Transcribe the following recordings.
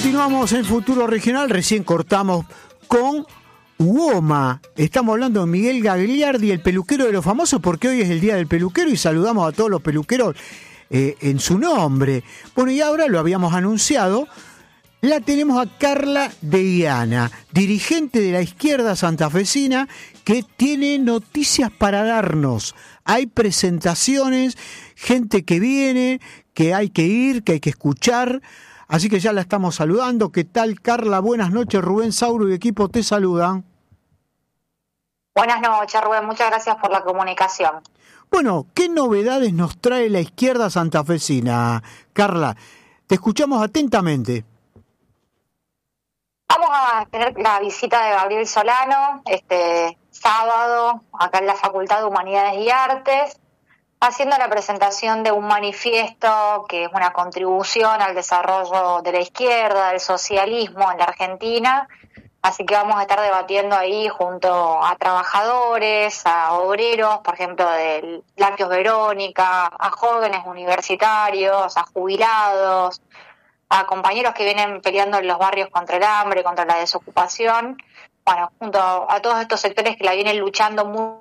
Continuamos en Futuro Regional, recién cortamos con UOMA. Estamos hablando de Miguel Gagliardi, el peluquero de los famosos, porque hoy es el Día del Peluquero y saludamos a todos los peluqueros en su nombre. Bueno, y ahora lo habíamos anunciado, la tenemos a Carla de Viana, dirigente de la izquierda santafesina, que tiene noticias para darnos. Hay presentaciones, gente que viene, que hay que ir, que hay que escuchar. Así que ya la estamos saludando. ¿Qué tal, Carla? Buenas noches. Rubén Sauro y equipo te saludan. Buenas noches, Rubén. Muchas gracias por la comunicación. Bueno, ¿qué novedades nos trae la izquierda santafesina, Carla? Te escuchamos atentamente. Vamos a tener la visita de Gabriel Solano este sábado, acá en la Facultad de Humanidades y Artes, haciendo la presentación de un manifiesto que es una contribución al desarrollo de la izquierda, del socialismo en la Argentina. Así que vamos a estar debatiendo ahí junto a trabajadores, a obreros, por ejemplo, de Lácteos Verónica, a jóvenes universitarios, a jubilados, a compañeros que vienen peleando en los barrios contra el hambre, contra la desocupación. Bueno, junto a todos estos sectores que la vienen luchando muy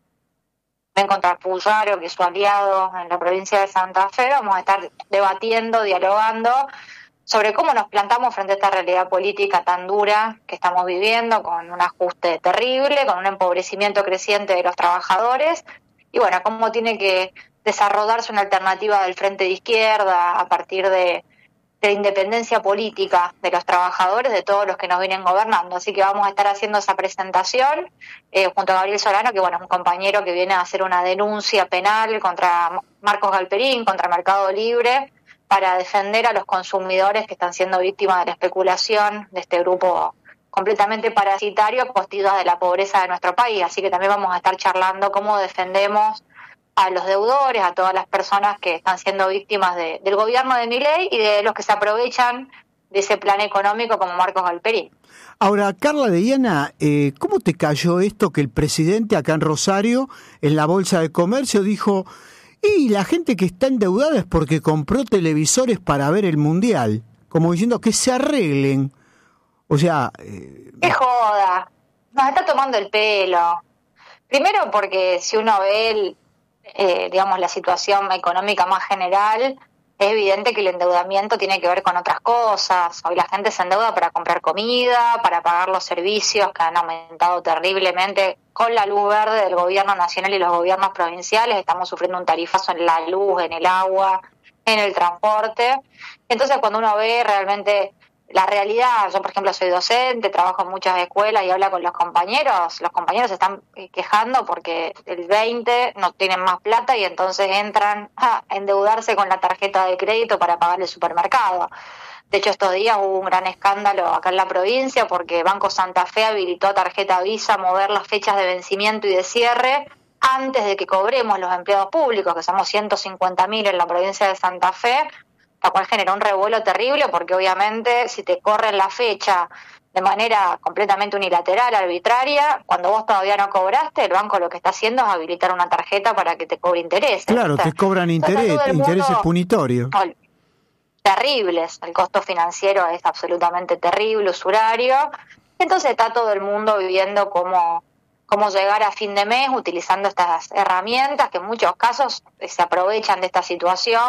contra Puyaro, que es su aliado en la provincia de Santa Fe, vamos a estar debatiendo, dialogando sobre cómo nos plantamos frente a esta realidad política tan dura que estamos viviendo, con un ajuste terrible, con un empobrecimiento creciente de los trabajadores, y bueno, cómo tiene que desarrollarse una alternativa del frente de izquierda a partir de la independencia política de los trabajadores, de todos los que nos vienen gobernando. Así que vamos a estar haciendo esa presentación junto a Gabriel Solano, que bueno, es un compañero que viene a hacer una denuncia penal contra Marcos Galperín, contra Mercado Libre, para defender a los consumidores que están siendo víctimas de la especulación de este grupo completamente parasitario, costilla de la pobreza de nuestro país. Así que también vamos a estar charlando cómo defendemos a los deudores, a todas las personas que están siendo víctimas del gobierno de Milei y de los que se aprovechan de ese plan económico como Marcos Galperín. Ahora, Carla de Viana, ¿cómo te cayó esto que el presidente acá en Rosario, en la Bolsa de Comercio, dijo, y la gente que está endeudada es porque compró televisores para ver el Mundial? Como diciendo que se arreglen. O sea... ¡Qué joda! Nos está tomando el pelo. Primero porque si uno ve digamos, la situación económica más general, es evidente que el endeudamiento tiene que ver con otras cosas. Hoy la gente se endeuda para comprar comida, para pagar los servicios que han aumentado terriblemente con la luz verde del gobierno nacional y los gobiernos provinciales. Estamos sufriendo un tarifazo en la luz, en el agua, en el transporte. Entonces, cuando uno ve realmente la realidad, yo por ejemplo soy docente, trabajo en muchas escuelas y hablo con los compañeros se están quejando porque el 20 no tienen más plata y entonces entran a endeudarse con la tarjeta de crédito para pagar el supermercado. De hecho, estos días hubo un gran escándalo acá en la provincia porque Banco Santa Fe habilitó a tarjeta Visa a mover las fechas de vencimiento y de cierre antes de que cobremos los empleados públicos, que somos 150.000 en la provincia de Santa Fe, la cual generó un revuelo terrible porque obviamente si te corren la fecha de manera completamente unilateral, arbitraria, cuando vos todavía no cobraste, el banco lo que está haciendo es habilitar una tarjeta para que te cobre intereses. Claro, te cobran intereses punitorios. Terribles, el costo financiero es absolutamente terrible, usurario. Entonces está todo el mundo viviendo cómo llegar a fin de mes utilizando estas herramientas que en muchos casos se aprovechan de esta situación.